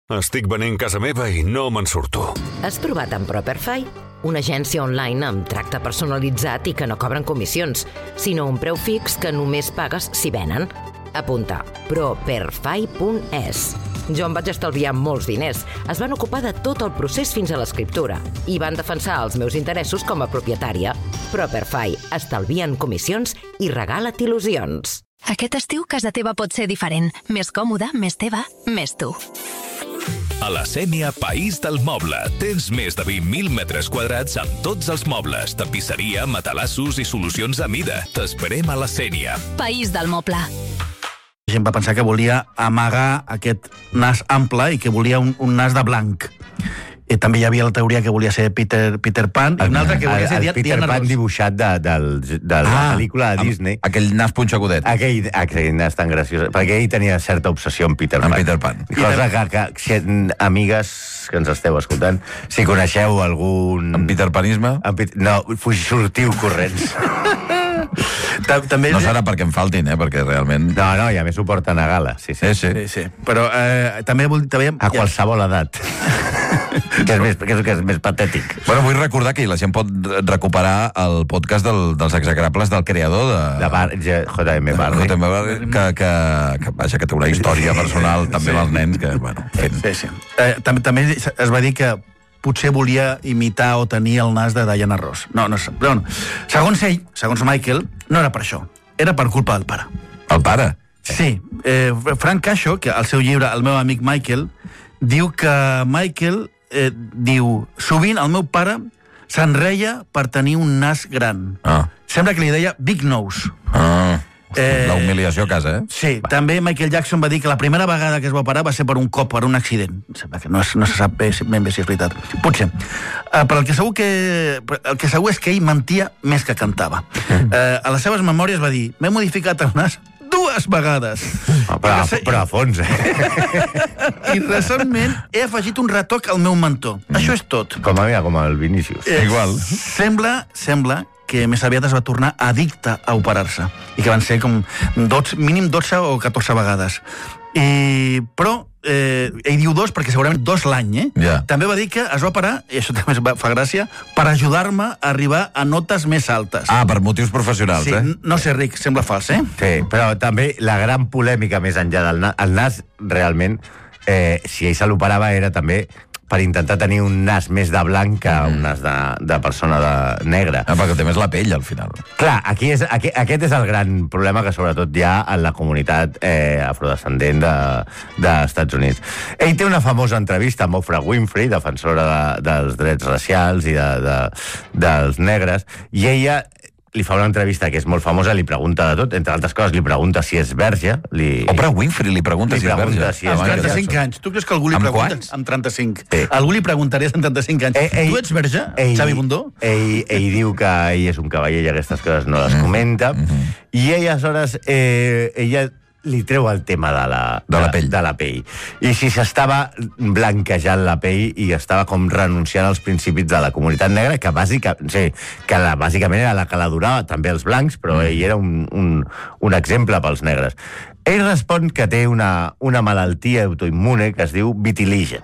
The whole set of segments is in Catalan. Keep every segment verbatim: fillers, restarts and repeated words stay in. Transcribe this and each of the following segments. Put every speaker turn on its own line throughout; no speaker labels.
Estic venent casa meva i no me'n surto.
Has provat amb Properfy? Una agència online amb tracte personalitzat i que no cobren comissions, sinó un preu fix que només pagues si venen. Apunta, properfy punt es. Jo em vaig estalviar molts diners. Es van ocupar de tot el procés fins a l'escriptura i van defensar els meus interessos com a propietària. Properfy, estalvien comissions i regala't il·lusions.
Aquest estiu casa teva pot ser diferent. Més còmoda, més teva, més tu.
A la Sénia, País del Moble. Tens més de vint mil metres quadrats amb tots els mobles, tapisseria, matalassos i solucions a mida. T'esperem a la Sénia.
País del Moble.
La gent va pensar que volia amagar aquest nas ample i que volia un, un nas de blanc. I també hi havia la teoria que volia ser Peter, Peter Pan i una altra que volia ser
el, el Peter
Diana
Pan
Ross.
Dibuixat de, de, de, de la
Ah,
pel·lícula de Disney.
Aquell nas punxagudet.
Aquell, aquell nas tan graciós. Perquè ell tenia certa obsessió amb Peter Pan.
Amb Peter Pan.
Cosa que, que, que, amigues que ens esteu escoltant, si coneixeu algun...
Amb Peter Panisme?
Amb Peter... No, fuig, sortiu corrents.
També...
No serà perquè em faltin, eh? Perquè realment...
No, no, i a més ho porten a gala. Sí, sí.
Sí, sí.
Sí, sí. Però eh, també, vull, també...
A qualsevol edat. que, és més, que, és, que és més patètic.
Bueno, vull recordar que la gent pot recuperar el podcast del, dels execrables del creador de...
De Bar, J M Barry.
J M Barry, que, que, que, vaja, que té una història personal també amb els nens, que, bueno, fent...
Sí, sí. Eh, també, també es va dir que potser volia imitar o tenir el nas de Diana Ross. No, no sé. Però no. Segons ell, segons Michael, no era per això. Era per culpa del pare.
El pare?
Sí. Eh, Frank Cascio, que al seu llibre El meu amic Michael, diu que Michael eh, diu, sovint el meu pare s'enreia per tenir un nas gran.
Ah.
Sembla que li deia Big Nose.
Ah.
Eh,
La humiliació a casa, eh?
Sí, va. També Michael Jackson va dir que la primera vegada que es va operar va ser per un cop, per un accident. Sembla que no, es, no se sap bé, ben bé si és veritat. Potser. Uh, però el que, segur que, el que segur és que ell mentia més que cantava. Uh, a les seves memòries va dir, m'he modificat el nas dues vegades.
Oh, però, a, però a fons, eh?
I recentment he afegit un retoc al meu mentó. Mm. Això és tot.
Com a mi, com el Vinícius.
Eh,
Igual.
Sembla, sembla que més aviat es va tornar addicte a operar-se. I que van ser com dotze, mínim dotze o catorze vegades. I, però eh, ell diu dos perquè segurament dos l'any, eh?
Yeah.
També va dir que es va operar, i això també fa gràcia, per ajudar-me a arribar a notes més altes.
Ah, per motius professionals,
sí,
eh?
No sé, Ric, sembla fals, eh?
Sí, però també la gran polèmica més enllà del nas, el nas realment, eh, si ell se l'operava era també per intentar tenir un nas més de blanc que un nas de, de persona de negra.
Ah, perquè té més la pell, al final.
Clar, aquí és, aquí, aquest és el gran problema que sobretot hi ha en la comunitat eh, afrodescendent de, dels Estats Units. Ell té una famosa entrevista amb Oprah Winfrey, defensora de, dels drets racials i de, de, dels negres, i ella li fa una entrevista que és molt famosa, li pregunta de tot, entre altres coses li pregunta si és verge. Li...
Oprah Winfrey li pregunta
li
si és
pregunta
verge.
si és
Amb
verge.
trenta-cinc anys. Tu creus que algú li
Amb
pregunta?
quants?
Amb trenta-cinc.
Sí.
Algú li preguntaria amb trenta-cinc anys.
Eh, ell,
tu ets verge,
ell,
Xavi Bundó?
Ell, ell diu que ell és un cavaller i aquestes coses no les comenta. Mm -hmm. I ell, aleshores, eh, ella li treu el tema de la,
de la pell.
De la pell. I si s'estava blanquejant la pell i estava com renunciant als principis de la comunitat negra, que, bàsica, sí, que la, bàsicament era la que la donava també els blancs, però mm. ell era un, un, un exemple pels negres. Ell respon que té una, una malaltia autoimmune que es diu vitiligen.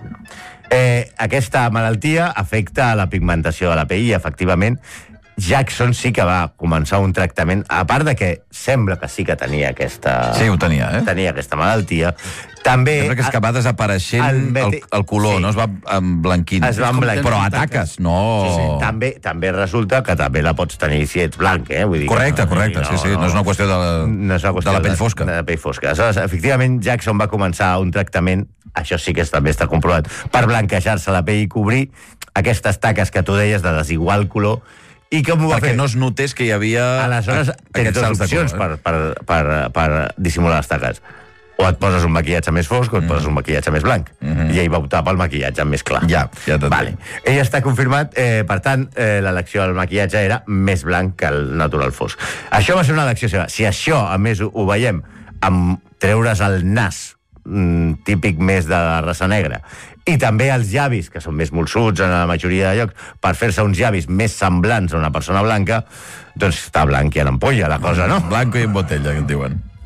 Eh, aquesta malaltia afecta a la pigmentació de la pell i, efectivament, Jackson sí que va començar un tractament, a part de que sembla que sí que tenia aquesta...
Sí, ho tenia, eh?
Tenia aquesta malaltia. També...
Sembla que és que va desapareixent el,
meti...
el, el color,
sí.
no es va emblanquint.
Es va emblanquint.
Però ataques, no...
Sí, sí. També, també resulta que també la pots tenir si ets blanc, eh? Vull dir
correcte,
no,
correcte,
no,
sí, sí, no, no és una qüestió de la,
no és una qüestió
de la pell fosca.
De, de la pell fosca. Aleshores, efectivament, Jackson va començar un tractament, això sí que també està comprovat, per blanquejar-se la pell i cobrir aquestes taques que tu deies de desigual color. I com ho va
Perquè
fer?
no es notés que hi havia...
Aleshores, tens dues opcions
color,
eh? per, per, per, per dissimular les taques. O et poses un maquillatge més fosc o et mm. poses un maquillatge més blanc. Mm -hmm. I ell va optar pel maquillatge més clar.
Ja, ja t'entenc.
Vale. Ell està confirmat, eh, per tant, eh, l'elecció del maquillatge era més blanc que el natural fosc. Això va ser una elecció seva. Si això, a més, ho, ho veiem amb treure's el nas mm, típic més de la raça negra, i també els llavis, que són més molsuts en la majoria de llocs, per fer-se uns llavis més semblants a una persona blanca, doncs està blanc i en ampolla la cosa, no?
Blanco i en botella, que en diuen.